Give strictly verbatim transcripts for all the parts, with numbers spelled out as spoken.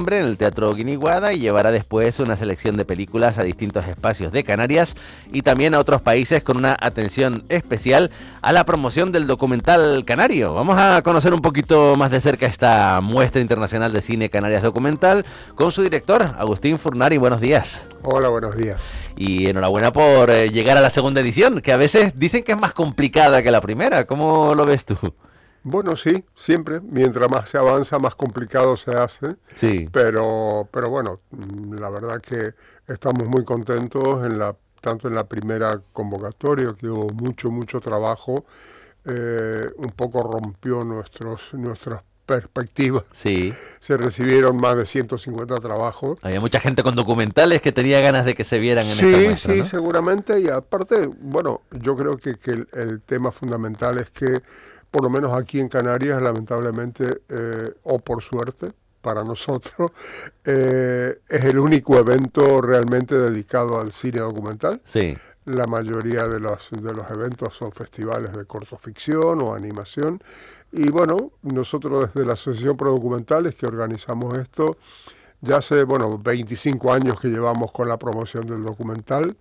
diciembre en el Teatro Guiniguada y llevará después una selección de películas a distintos espacios de Canarias y también a otros países con una atención especial a la promoción del documental canario. Vamos a conocer un poquito más de cerca esta muestra internacional de cine Canarias Documental con su director, Agustín Furnari. Buenos días. Hola, buenos días. Y enhorabuena por eh, llegar a la segunda edición, que a veces dicen que es más complicada que la primera. ¿Cómo lo ves tú? Bueno, sí, siempre. Mientras más se avanza, más complicado se hace. Sí. Pero, pero bueno, la verdad que estamos muy contentos en la, tanto en la primera convocatoria, que hubo mucho, mucho trabajo. Eh, un poco rompió nuestros, nuestras perspectivas. Sí. Se recibieron más de ciento cincuenta trabajos. Había mucha gente con documentales que tenía ganas de que se vieran en sí, esta muestra, Sí, ¿no? sí, seguramente. Y aparte, bueno, yo creo que, que el, el tema fundamental es que, por lo menos aquí en Canarias, lamentablemente, eh, o por suerte, para nosotros, eh, es el único evento realmente dedicado al cine documental. Sí. La mayoría de los, de los eventos son festivales de cortoficción o animación. Y bueno, nosotros desde la Asociación Pro Documentales, que organizamos esto, ya hace, bueno, veinticinco años que llevamos con la promoción del documental.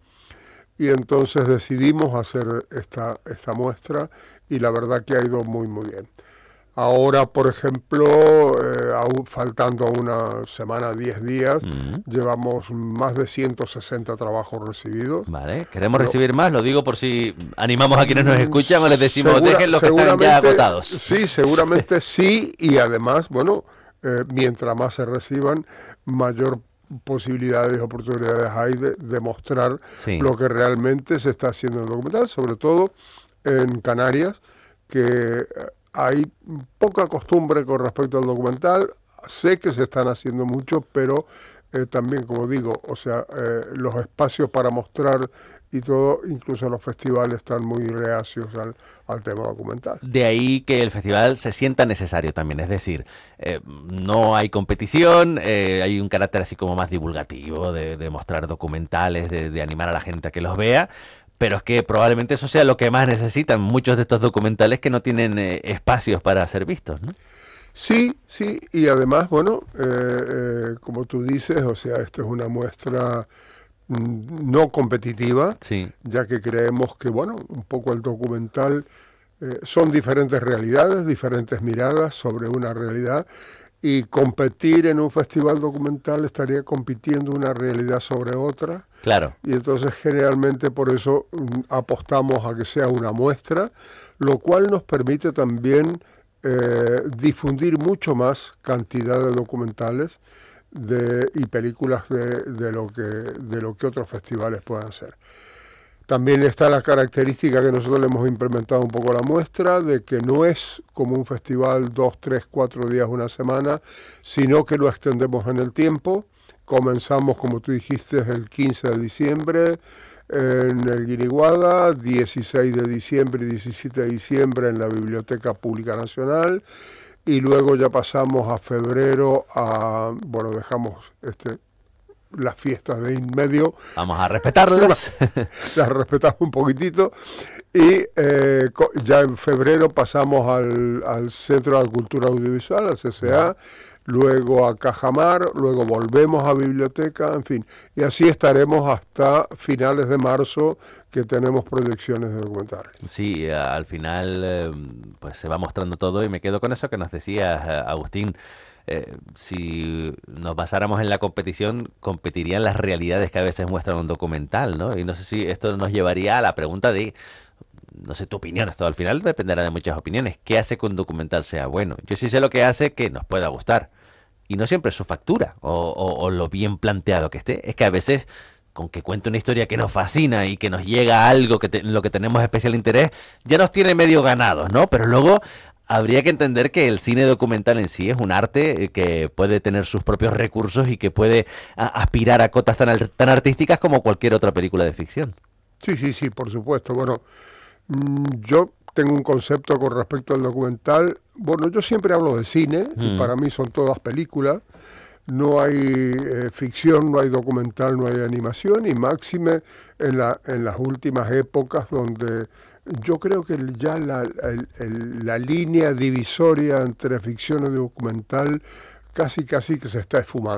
Y entonces decidimos hacer esta, esta muestra y la verdad que ha ido muy, muy bien. Ahora, por ejemplo, eh, aún faltando una semana, diez días, Mm. llevamos más de ciento sesenta trabajos recibidos. Vale, queremos Lo, recibir más, lo digo por si animamos a quienes nos escuchan o les decimos, segura, dejen los que están ya agotados. Sí, seguramente sí, y además, bueno, eh, mientras más se reciban, mayor posibilidades, oportunidades hay de, de mostrar sí. lo que realmente se está haciendo en el documental, sobre todo en Canarias, que hay poca costumbre con respecto al documental. Sé que se están haciendo mucho, pero eh, también, como digo, o sea, eh, los espacios para mostrar y todo, incluso los festivales están muy reacios al, al tema documental. De ahí que el festival se sienta necesario también, es decir, eh, no hay competición, eh, hay un carácter así como más divulgativo, de, de mostrar documentales, de, de animar a la gente a que los vea, pero es que probablemente eso sea lo que más necesitan muchos de estos documentales que no tienen eh, espacios para ser vistos, ¿no? Sí, sí, y además, bueno, eh, eh, como tú dices, o sea, esto es una muestra no competitiva, sí. ya que creemos que, bueno, un poco el documental eh, son diferentes realidades, diferentes miradas sobre una realidad, y competir en un festival documental estaría compitiendo una realidad sobre otra. Claro. Y entonces generalmente por eso mm, apostamos a que sea una muestra, lo cual nos permite también eh, difundir mucho más cantidad de documentales de, y películas de, de, lo que, de lo que otros festivales puedan ser. También está la característica que nosotros le hemos implementado un poco a la muestra, de que no es como un festival dos, tres, cuatro días, una semana, sino que lo extendemos en el tiempo. Comenzamos, como tú dijiste, el quince de diciembre en el Guiniguada, dieciséis de diciembre y diecisiete de diciembre en la Biblioteca Pública Nacional, y luego ya pasamos a febrero a, bueno, dejamos este, las fiestas de en medio. Vamos a respetarlas. Las respetamos un poquitito. Y eh, ya en febrero pasamos al, al Centro de la Cultura Audiovisual, al C C A, luego a Cajamar, luego volvemos a Biblioteca, en fin. Y así estaremos hasta finales de marzo, que tenemos proyecciones de documentales. Sí, al final eh, pues se va mostrando todo y me quedo con eso que nos decías, Agustín. Eh, si nos basáramos en la competición, competirían las realidades que a veces muestran un documental, ¿no? Y no sé si esto nos llevaría a la pregunta de, no sé tu opinión, esto al final dependerá de muchas opiniones. ¿Qué hace que un documental sea bueno? Yo sí sé lo que hace que nos pueda gustar. Y no siempre es su factura o, o, o lo bien planteado que esté. Es que a veces, con que cuente una historia que nos fascina y que nos llega a algo que te, en lo que tenemos especial interés, ya nos tiene medio ganados, ¿no? Pero luego habría que entender que el cine documental en sí es un arte que puede tener sus propios recursos y que puede a, aspirar a cotas tan, tan artísticas como cualquier otra película de ficción. Sí, sí, sí, por supuesto. Bueno, yo tengo un concepto con respecto al documental. Bueno, yo siempre hablo de cine mm. y para mí son todas películas. No hay eh, ficción, no hay documental, no hay animación, y máxime en, la, en las últimas épocas donde yo creo que ya la, el, el, la línea divisoria entre ficción y documental casi casi que se está esfumando.